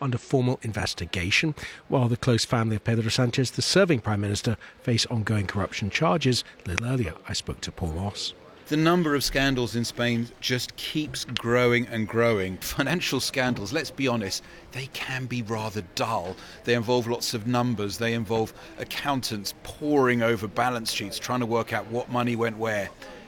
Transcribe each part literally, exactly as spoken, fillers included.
under formal investigation, while the close family of Pedro Sanchez, the serving Prime Minister, face ongoing corruption charges. A little earlier, I spoke to Paul Moss. The number of scandals in Spain just keeps growing and growing. Financial scandals, let's be honest, they can be rather dull. They involve lots of numbers. They involve accountants poring over balance sheets, trying to work out what money went where.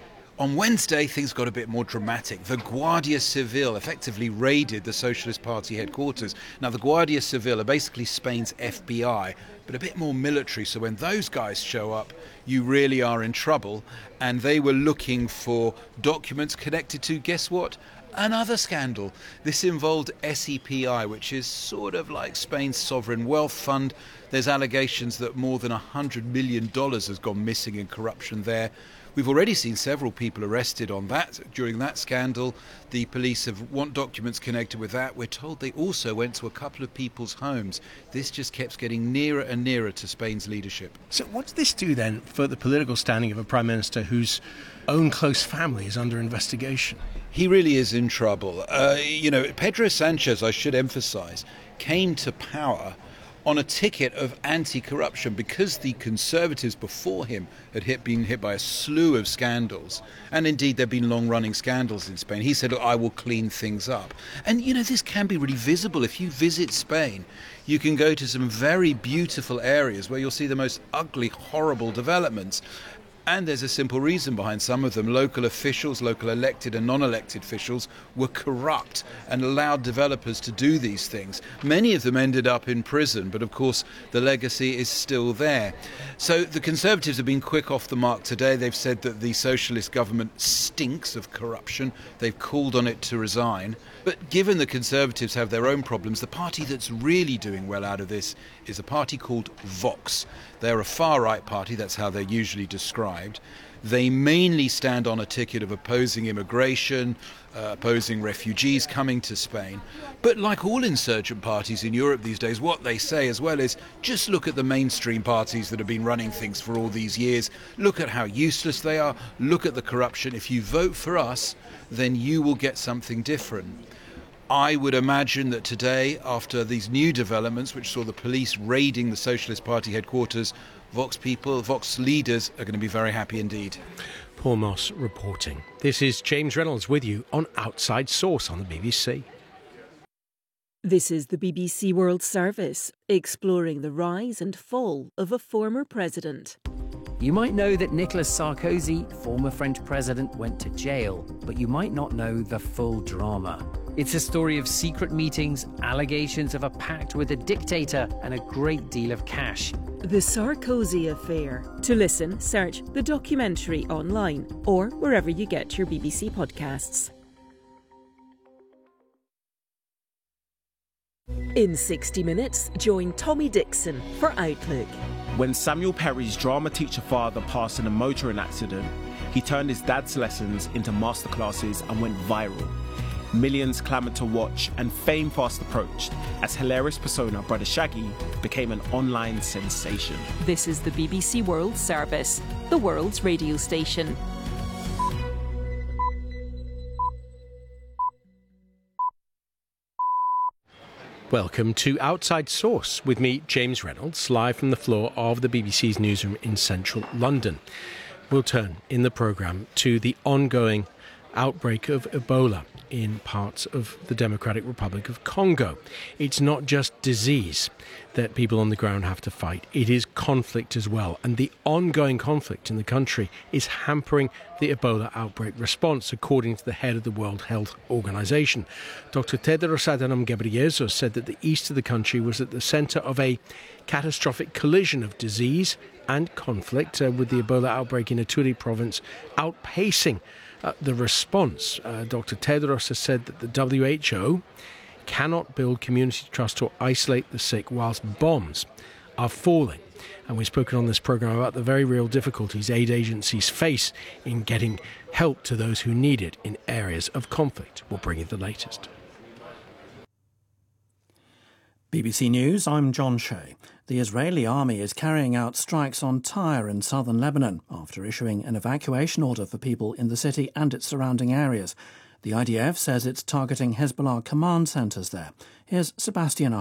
On Wednesday, things got a bit more dramatic. The Guardia Civil effectively raided the Socialist Party headquarters. Now, the Guardia Civil are basically Spain's F B I, but a bit more military. So when those guys show up, you really are in trouble. And they were looking for documents connected to, guess what? Another scandal. This involved S E P I, which is sort of like Spain's sovereign wealth fund. There's allegations that more than one hundred million dollars has gone missing in corruption there. We've already seen several people arrested on that during that scandal. The police have want documents connected with that. We're told they also went to a couple of people's homes. This just keeps getting nearer and nearer to Spain's leadership. So what does this do then for the political standing of a Prime Minister whose own close family is under investigation? He really is in trouble. Uh, you know, Pedro Sanchez, I should emphasise, came to power on a ticket of anti-corruption because the Conservatives before him had hit, been hit by a slew of scandals. And indeed, there have been long-running scandals in Spain. He said, look, I will clean things up. And, you know, this can be really visible. If you visit Spain, you can go to some very beautiful areas where you'll see the most ugly, horrible developments. And there's a simple reason behind some of them. Local officials, local elected and non-elected officials, were corrupt and allowed developers to do these things. Many of them ended up in prison, but of course the legacy is still there. So the Conservatives have been quick off the mark today. They've said that the socialist government stinks of corruption. They've called on it to resign. But given the Conservatives have their own problems, the party that's really doing well out of this is a party called Vox. They're a far-right party, that's how they're usually described. They mainly stand on a ticket of opposing immigration, uh, opposing refugees coming to Spain. But like all insurgent parties in Europe these days, what they say as well is just look at the mainstream parties that have been running things for all these years. Look at how useless they are. Look at the corruption. If you vote for us, then you will get something different. I would imagine that today, after these new developments, which saw the police raiding the Socialist Party headquarters, Vox people, Vox leaders are going to be very happy indeed. Paul Moss reporting. This is James Reynolds with you on Outside Source on the B B C. This is the B B C World Service, exploring the rise and fall of a former president. You might know that Nicolas Sarkozy, former French president, went to jail, but you might not know the full drama. It's a story of secret meetings, allegations of a pact with a dictator, and a great deal of cash. The Sarkozy Affair. To listen, search the documentary online or wherever you get your B B C podcasts. In sixty minutes, join Tommy Dixon for Outlook. When Samuel Perry's drama teacher father passed in a motoring accident, he turned his dad's lessons into masterclasses and went viral. Millions clamoured to watch, and fame fast approached as hilarious persona Brother Shaggy became an online sensation. This is the B B C World Service, the world's radio station. Welcome to Outside Source with me, James Reynolds, live from the floor of the B B C's newsroom in central London. We'll turn in the programme to the ongoing outbreak of Ebola in parts of the Democratic Republic of Congo. It's not just disease that people on the ground have to fight. It is conflict as well. And the ongoing conflict in the country is hampering the Ebola outbreak response, according to the head of the World Health Organization. Doctor Tedros Adhanom Ghebreyesus said that the east of the country was at the center of a catastrophic collision of disease and conflict, uh, with the Ebola outbreak in Ituri province outpacing Uh, the response. Uh, Doctor Tedros has said that the W H O cannot build community trust or isolate the sick whilst bombs are falling. And we've spoken on this programme about the very real difficulties aid agencies face in getting help to those who need it in areas of conflict. We'll bring you the latest. B B C News, I'm John Shea. The Israeli army is carrying out strikes on Tyre in southern Lebanon after issuing an evacuation order for people in the city and its surrounding areas. The I D F says it's targeting Hezbollah command centres there. Here's Sebastian